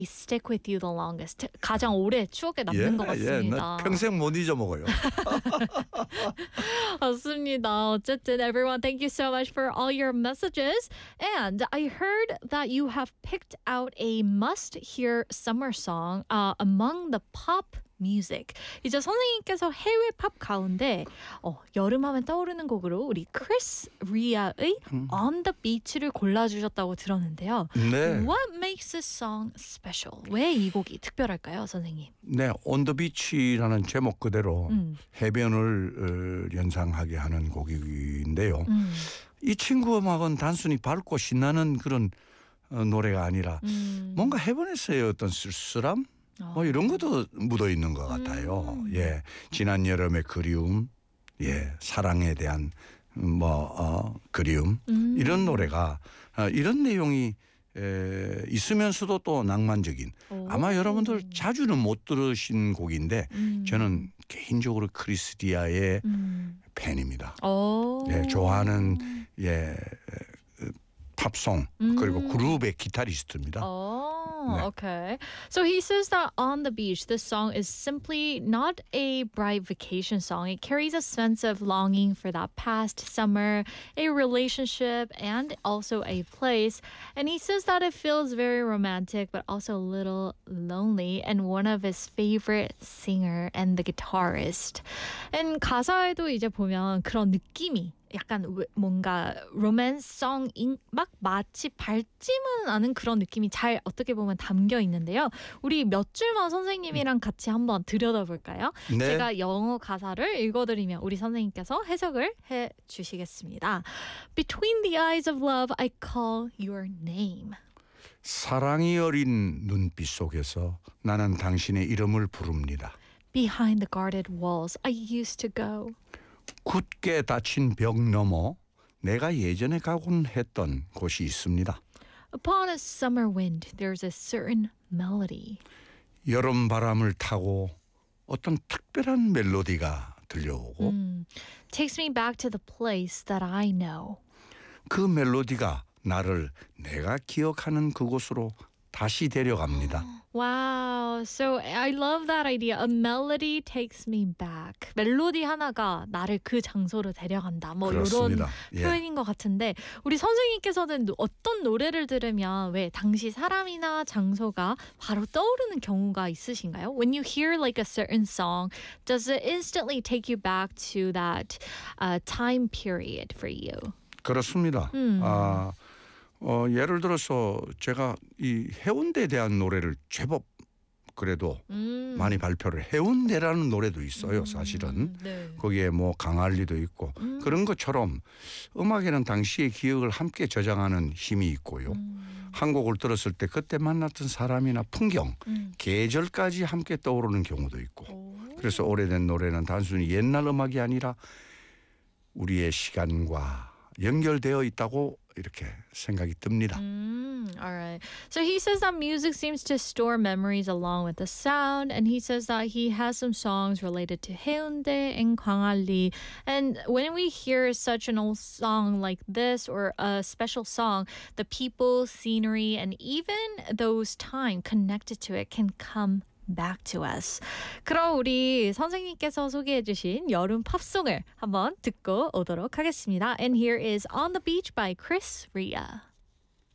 stick with you the longest. 가장 오래 추억에 남는 것 같습니다. 나 평생 못 잊어먹어요. 맞습니다. 어쨌든 everyone, thank you so much for all your messages. And I heard that you have picked out a must-hear summer song among the pop music. 이제 선생님께서 해외 팝 가운데 여름하면 떠오르는 곡으로 우리 크리스 리아의 On the Beach를 골라주셨다고 들었는데요. 네. What makes this song special? 왜 이 곡이 특별할까요, 선생님? 네, On the Beach라는 제목 그대로 해변을 연상하게 하는 곡인데요. 이 친구 음악은 단순히 밝고 신나는 그런 노래가 아니라 뭔가 해변에서의 어떤 쓸쓸함? 뭐 이런 것도 묻어 있는 것 같아요. 예, 지난 여름의 그리움, 예, 사랑에 대한 그리움 이런 노래가 이런 내용이 있으면서도 또 낭만적인. 아마 여러분들 자주는 못 들으신 곡인데 저는 개인적으로 크리스 리아의 팬입니다. 예, 좋아하는 팝송 그리고 그룹의 기타리스트입니다. Oh, okay. So he says that On the Beach, this song is simply not a bright vacation song. It carries a sense of longing for that past summer, a relationship, and also a place. And he says that it feels very romantic, but also a little lonely, and one of his favorite singer and the guitarist. And 가사에도 이제 보면 그런 느낌이 약간 뭔가 로맨스성인 막 마치 밝지만 않은 그런 느낌이 잘 어떻게 보면 담겨 있는데요. 우리 몇 줄만 선생님이랑 같이 한번 들여다볼까요? 네. 제가 영어 가사를 읽어드리면 우리 선생님께서 해석을 해주시겠습니다. Between the eyes of love, I call your name. 사랑이 어린 눈빛 속에서 나는 당신의 이름을 부릅니다. Behind the guarded walls, I used to go. 굳게 닫힌 벽 너머 내가 예전에 가곤 했던 곳이 있습니다. Upon a summer wind, there's a certain melody. 여름 바람을 타고 어떤 특별한 멜로디가 들려오고 Takes me back to the place that I know. 그 멜로디가 나를 내가 기억하는 그곳으로 다시 데려갑니다. Wow, so I love that idea. A melody takes me back. 멜로디 하나가 나를 그 장소로 데려간다. 뭐 그렇습니다. 이런 표현인 것 같은데 우리 선생님께서는 어떤 노래를 들으면 왜 당시 사람이나 장소가 바로 떠오르는 경우가 있으신가요? When you hear like a certain song, does it instantly take you back to that time period for you? 그렇습니다. 예를 들어서 제가 이 해운대에 대한 노래를 제법 그래도 많이 발표를 해운대라는 노래도 있어요. 사실은 네. 거기에 뭐 강할리도 있고 그런 것처럼 음악에는 당시의 기억을 함께 저장하는 힘이 있고요. 한 곡을 들었을 때 그때 만났던 사람이나 풍경, 계절까지 함께 떠오르는 경우도 있고 그래서 오래된 노래는 단순히 옛날 음악이 아니라 우리의 시간과 연결되어 있다고 이렇게 생각이 듭니다. All right. So he says that music seems to store memories along with the sound, and he says that he has some songs related to Haeundae and Gwangalli. And when we hear such an old song like this or a special song, the people, scenery, and even those time connected to it can come back to us. 그럼 우리 선생님께서 소개해 주신 여름 팝송을 한번 듣고 오도록 하겠습니다. And here is On the Beach by Chris Ria.